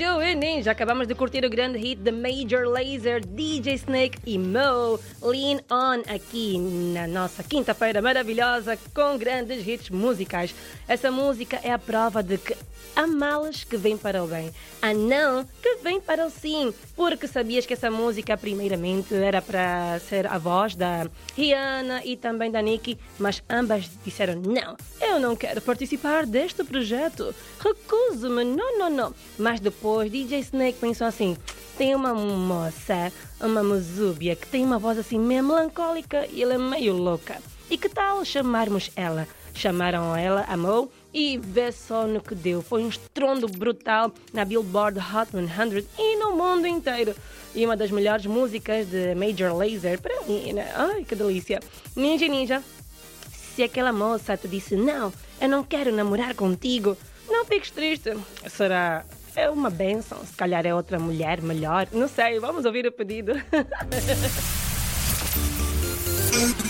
eu e Ninja acabamos de curtir o grande hit de Major Lazer, DJ Snake e Mo, Lean On, aqui na nossa quinta-feira maravilhosa com grandes hits musicais. Essa música é a prova de que há males que vêm para o bem, há não que vem para o sim, porque sabias que essa música primeiramente era para ser a voz da Rihanna e também da Nicki, mas ambas disseram não, eu não quero participar deste projeto, recuso-me, não. Mas depois DJ Snake pensou assim, tem uma moça, uma mozúbia que tem uma voz assim meio melancólica e ela é meio louca, e que tal chamarmos ela? Chamaram ela, a Mo, e vê só no que deu. Foi um estrondo brutal na Billboard Hot 100 e no mundo inteiro. E uma das melhores músicas de Major Lazer para mim, né? Ai, que delícia. Ninja, se aquela moça te disse não, eu não quero namorar contigo, não fiques triste. Será uma bênção? Se calhar é outra mulher melhor. Não sei, vamos ouvir o pedido.